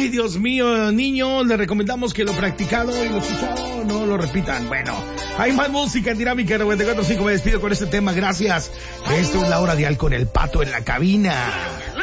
Ay, Dios mío, niños, les recomendamos que lo practicado y lo escuchado no lo repitan. Bueno, hay más música en Dinámica 94.5. Me despido con este tema, gracias. Esto es La Hora Dial con el Pato en la cabina.